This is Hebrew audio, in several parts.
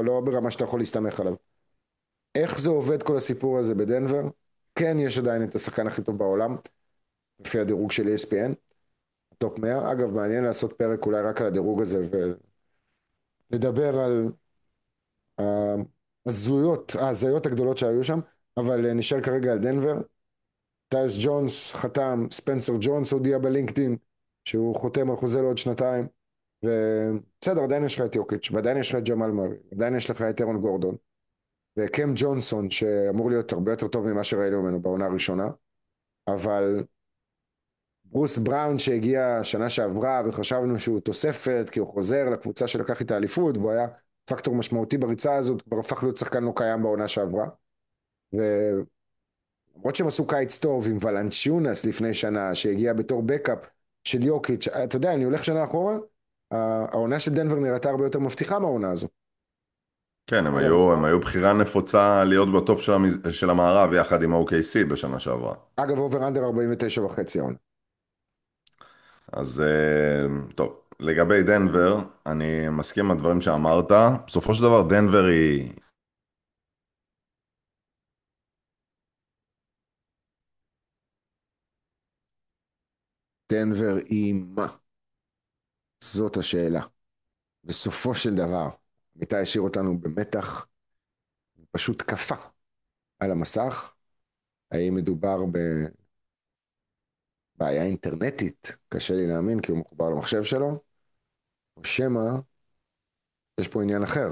לא ברמה שאתה יכול להסתמך עליו. איך זה עובד כל הסיפור הזה בדנבר? כן, יש עדיין את השחקן הכי טוב בעולם, לפי הדירוג של ESPN, טופ 100. אגב, מעניין לעשות פרק אולי רק על הדירוג הזה, ולדבר על ההזויות הגדולות שהיו שם, אבל נשאר כרגע על דנבר. טייס ג'ונס חתם, ספנסר ג'ונס הודיע בלינקדין, שהוא חותם על חוזה לעוד שנתיים, ובסדר, עדיין יש לך את יוקיץ', ועדיין יש לך את ג'מאל מרי, עדיין יש לך את אירון גורדון, וקם ג'ונסון, שאמור להיות הרבה יותר טוב ממה שראינו ממנו בעונה הראשונה, אבל ברוס בראון שהגיע שנה שעברה, וחשבנו שהוא תוספת, כי הוא חוזר לקבוצה שלקח את האליפות, והוא היה פקטור משמעותי בריצה הזאת, כבר הפך להיות שחקן לא קיים בעונה שעברה, ולמרות שהם עשו קיץ טוב עם ולנצ'יונס לפני שנה, שהגיע בתור בקאפ של יוקיץ', אתה יודע, אני הולך שנה אחורה, העונה של דנבר נראתה הרבה יותר מבטיחה מהעונה הזו. כן, אגב, הם היו בחירה נפוצה להיות בטופ של המערב יחד עם ה-OKC בשנה שעברה. אגב, אובר אנדר 49 וחצי העונה. אז טוב, לגבי דנבר, אני מסכים עם הדברים שאמרת. בסופו של דבר דנבר היא... דנבר היא מה? זאת השאלה. בסופו של דבר, מיטה השאיר אותנו במתח, פשוט קפא על המסך. האם מדובר בבעיה אינטרנטית? קשה לי להאמין כי הוא מחובר למחשב שלו, או שמא יש פה עניין אחר.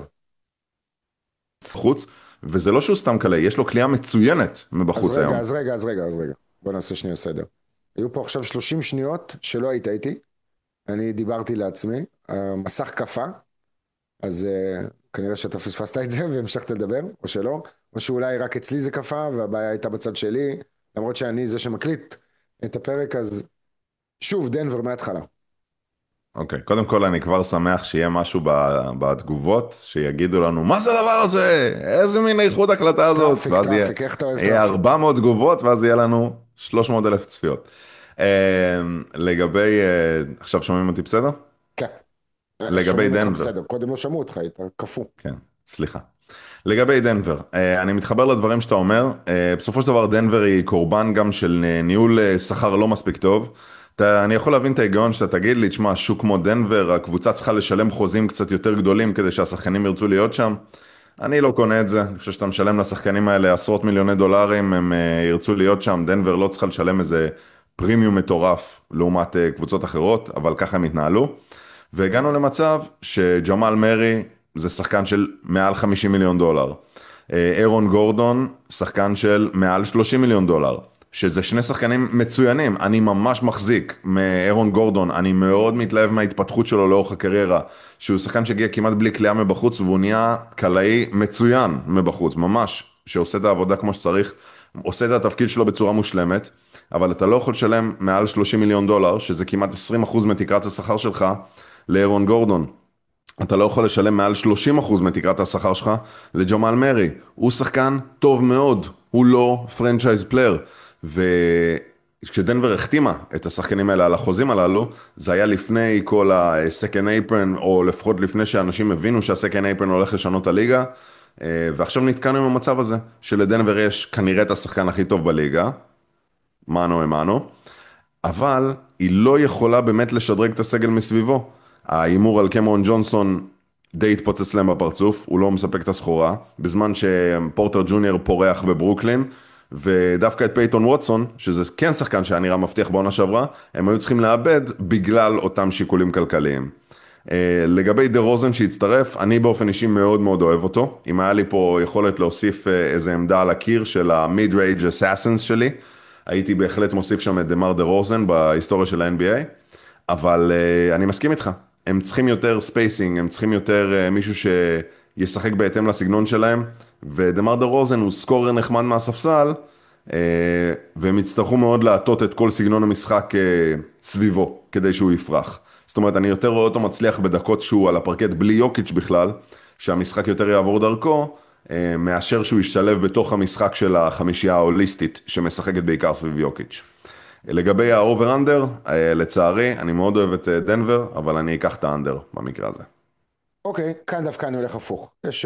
בחוץ, וזה לא שהוא סתם קלה, יש לו קליעה מצוינת אז מבחוץ רגע, היום. אז רגע, אז רגע, אז רגע. בוא נעשה שנייה סדר. היו פה עכשיו 30 שניות שלא היית איתי. אני דיברתי לעצמי, המסך קפא, אז כנראה שאתה פספסת את זה והמשכת לדבר, או שלא, או שאולי רק אצלי זה קפא והבעיה הייתה בצד שלי, למרות שאני זה שמקליט את הפרק, אז שוב, דנבר מההתחלה. אוקיי, קודם כל אני כבר שמח שיהיה משהו בתגובות, שיגידו לנו, מה זה הדבר הזה? איזה מין איכות הקלטה הזאת? טראפיק, ואז טראפיק, איך אתה אוהב יהיה טראפיק? 400 תגובות, ואז יהיה לנו 300 אלף צפיות. לגבי, עכשיו שומעים אותי בסדר? כן, לגבי שומעים אותך דנבר, בסדר, קודם לא שמעו אותך, היית קפוא. כן, סליחה. לגבי דנבר, אני מתחבר לדברים שאתה אומר. בסופו של דבר דנבר היא קורבן גם של ניהול שכר לא מספיק טוב. אני יכול להבין את ההיגיון שאתה תגיד לי, תשמע, שוק כמו דנבר, הקבוצה צריכה לשלם חוזים קצת יותר גדולים כדי שהשחקנים ירצו להיות שם. אני לא קונה את זה, אני חושב שאתה משלם לשחקנים האלה עשרות מיליוני דולרים, הם ירצו להיות שם. דנבר לא צריכה לשלם איזה פרימיום מטורף לעומת קבוצות אחרות, אבל ככה הם התנהלו. והגענו למצב שג'מאל מרי זה שחקן של מעל 50 מיליון דולר. אירון גורדון, שחקן של מעל 30 מיליון דולר. שזה שני שחקנים מצוינים, אני ממש מחזיק מאירון גורדון, אני מאוד מתלהב מההתפתחות שלו לאורך הקריירה, שהוא שחקן שהגיע כמעט בלי קליעה מבחוץ, והוא נהיה קלעי מצוין מבחוץ, ממש, שעושה את העבודה כמו שצריך, עושה את התפקיד שלו בצורה מושלמת, אבל אתה לא יכול לשלם מעל 30 מיליון דולר, שזה כמעט 20% מתקרת השכר שלך, לאירון גורדון. אתה לא יכול לשלם מעל 30% מתקרת השכר שלך לג'מאל מרי. הוא שחקן טוב מאוד, הוא לא פרנצ'ייז פלייר. וכשדנבר החתימה את השחקנים האלה על החוזים הללו, זה היה לפני כל ה-second apron, או לפחות לפני שאנשים הבינו שה-second apron הולך לשנות את הליגה. ועכשיו נתקענו עם המצב הזה, שלדנבר יש כנראה את השחקן הכי טוב בליגה, מנו אמנו, אבל היא לא יכולה באמת לשדרג את הסגל מסביבו. ההימור על קמרון ג'ונסון די התפוצץ להם בפרצוף, הוא לא מספק את הסחורה, בזמן שפורטר ג'וניור פורח בברוקלין, ודווקא את פייטון ווטסון, שזה כן שחקן שהיה נראה מבטיח בעונה שעברה, הם היו צריכים לאבד בגלל אותם שיקולים כלכליים. לגבי דה רוזן שהצטרף, אני באופן אישי מאוד מאוד אוהב אותו. אם היה לי פה יכולת להוסיף איזה עמדה על הקיר של ה-mid-range assassins שלי, הייתי בהחלט מוסיף שם את דמר דה רוזן בהיסטוריה של ה-NBA, אבל אני מסכים איתך, הם צריכים יותר ספייסינג, הם צריכים יותר מישהו שישחק בהתאם לסגנון שלהם, ודמר דה רוזן הוא סקורר נחמד מהספסל, והם יצטרכו מאוד להטות את כל סגנון המשחק סביבו, כדי שהוא יפרח. זאת אומרת, אני יותר רואה אותו מצליח בדקות שהוא על הפרקט בלי יוקיץ' בכלל, שהמשחק יותר יעבור דרכו, מאשר שהוא ישתלב בתוך המשחק של החמישייה ההוליסטית, שמשחקת בעיקר סביב יוקיץ'. לגבי האובר-אנדר, לצערי, אני מאוד אוהב את דנבר, אבל אני אקח את האנדר במקרה הזה. אוקיי, כאן דווקא אני הולך הפוך. יש